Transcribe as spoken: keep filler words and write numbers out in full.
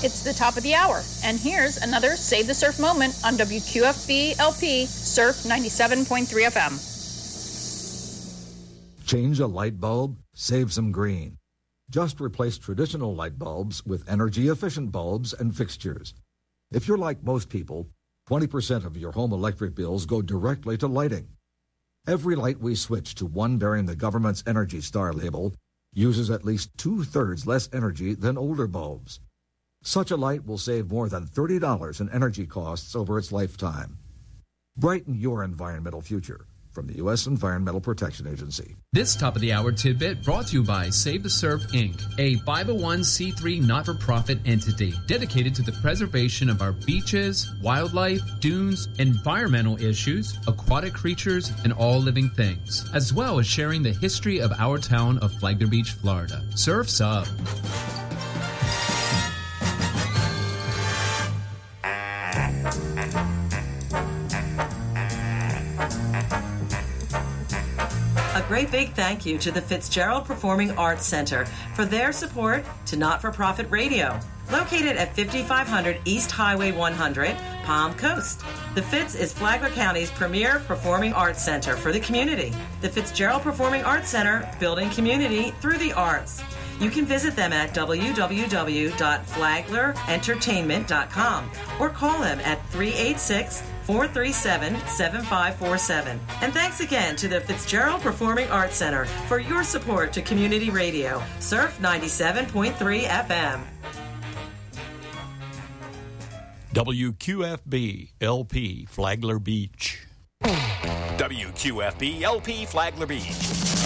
It's the top of the hour, and here's another Save the Surf moment on W Q F B L P Surf ninety-seven point three F M. Change a light bulb, save some green. Just replace traditional light bulbs with energy-efficient bulbs and fixtures. If you're like most people, twenty percent of your home electric bills go directly to lighting. Every light we switch to one bearing the government's Energy Star label uses at least two-thirds less energy than older bulbs. Such a light will save more than thirty dollars in energy costs over its lifetime. Brighten your environmental future. From the U S Environmental Protection Agency. This top-of-the-hour tidbit brought to you by Save the Surf, Incorporated, a five oh one c three not-for-profit entity dedicated to the preservation of our beaches, wildlife, dunes, environmental issues, aquatic creatures, and all living things, as well as sharing the history of our town of Flagler Beach, Florida. Surf's up. A great big thank you to the Fitzgerald Performing Arts Center for their support to Not-for-Profit Radio, located at fifty-five hundred East Highway one hundred, Palm Coast. The Fitz is Flagler County's premier performing arts center for the community. The Fitzgerald Performing Arts Center, building community through the arts. You can visit them at w w w dot flagler entertainment dot com or call them at three eight six, four three seven, seven five four seven. And thanks again to the Fitzgerald Performing Arts Center for your support to community radio. Surf ninety-seven point three F M. W Q F B L P Flagler Beach. W Q F B L P Flagler Beach.